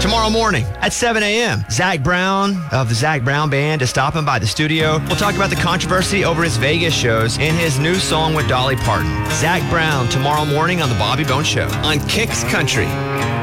Tomorrow morning at 7 a.m., Zach Brown of the Zach Brown Band is stopping by the studio. We'll talk about the controversy over his Vegas shows and his new song with Dolly Parton. Zach Brown tomorrow morning on The Bobby Bones Show on Kicks Country.